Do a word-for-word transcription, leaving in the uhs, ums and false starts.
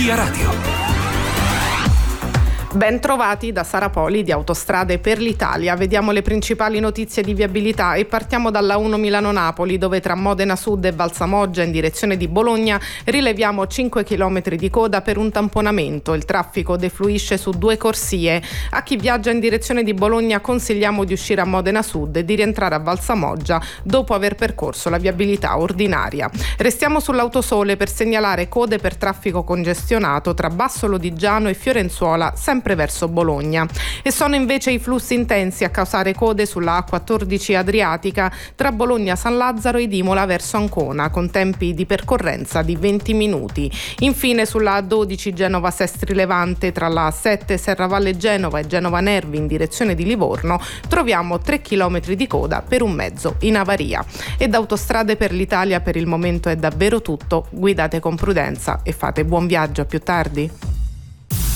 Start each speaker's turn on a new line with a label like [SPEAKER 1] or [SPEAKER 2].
[SPEAKER 1] Via Radio.
[SPEAKER 2] Ben trovati da Sara Poli di Autostrade per l'Italia. Vediamo le principali notizie di viabilità e partiamo dalla uno Milano-Napoli, dove tra Modena Sud e Valsamoggia in direzione di Bologna rileviamo cinque chilometri di coda per un tamponamento. Il traffico defluisce su due corsie. A chi viaggia in direzione di Bologna consigliamo di uscire a Modena Sud e di rientrare a Valsamoggia dopo aver percorso la viabilità ordinaria. Restiamo sull'autosole per segnalare code per traffico congestionato tra Bassolo di Giano e Fiorenzuola, sempre verso Bologna. E sono invece i flussi intensi a causare code sulla A quattordici Adriatica tra Bologna San Lazzaro ed Imola verso Ancona, con tempi di percorrenza di venti minuti. Infine sulla A dodici Genova Sestri Levante tra la A sette Serravalle Genova e Genova Nervi in direzione di Livorno troviamo tre chilometri di coda per un mezzo in avaria. E da Autostrade per l'Italia per il momento è davvero tutto. Guidate con prudenza e fate buon viaggio. A più tardi.